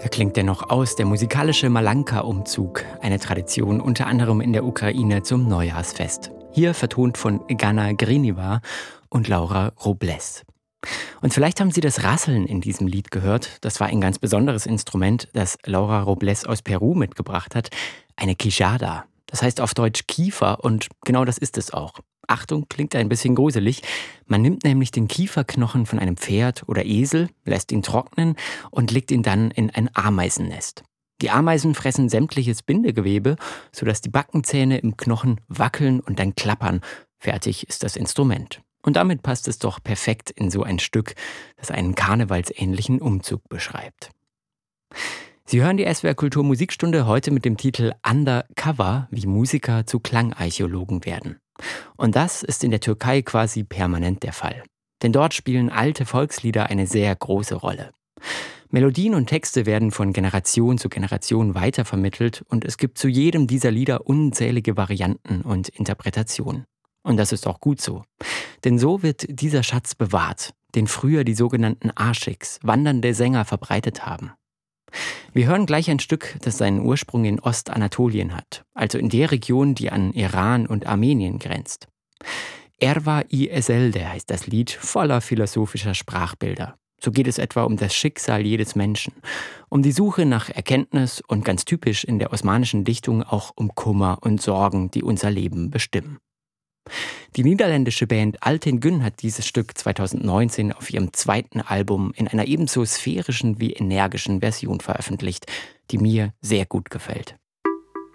Da klingt er noch aus, der musikalische Malanka-Umzug, eine Tradition unter anderem in der Ukraine zum Neujahrsfest. Hier vertont von Gana Griniva und Laura Robles. Und vielleicht haben Sie das Rasseln in diesem Lied gehört. Das war ein ganz besonderes Instrument, das Laura Robles aus Peru mitgebracht hat. Eine Quijada. Das heißt auf Deutsch Kiefer und genau das ist es auch. Achtung, klingt ein bisschen gruselig. Man nimmt nämlich den Kieferknochen von einem Pferd oder Esel, lässt ihn trocknen und legt ihn dann in ein Ameisennest. Die Ameisen fressen sämtliches Bindegewebe, sodass die Backenzähne im Knochen wackeln und dann klappern. Fertig ist das Instrument. Und damit passt es doch perfekt in so ein Stück, das einen karnevalsähnlichen Umzug beschreibt. Sie hören die SWR Kultur Musikstunde heute mit dem Titel Undercover, wie Musiker zu Klangarchäologen werden. Und das ist in der Türkei quasi permanent der Fall. Denn dort spielen alte Volkslieder eine sehr große Rolle. Melodien und Texte werden von Generation zu Generation weitervermittelt und es gibt zu jedem dieser Lieder unzählige Varianten und Interpretationen. Und das ist auch gut so. Denn so wird dieser Schatz bewahrt, den früher die sogenannten Aschiks, wandernde Sänger, verbreitet haben. Wir hören gleich ein Stück, das seinen Ursprung in Ostanatolien hat, also in der Region, die an Iran und Armenien grenzt. Erva-i Ezelde heißt das Lied, voller philosophischer Sprachbilder. So geht es etwa um das Schicksal jedes Menschen, um die Suche nach Erkenntnis und ganz typisch in der osmanischen Dichtung auch um Kummer und Sorgen, die unser Leben bestimmen. Die niederländische Band Altyn-Gün hat dieses Stück 2019 auf ihrem zweiten Album in einer ebenso sphärischen wie energischen Version veröffentlicht, die mir sehr gut gefällt.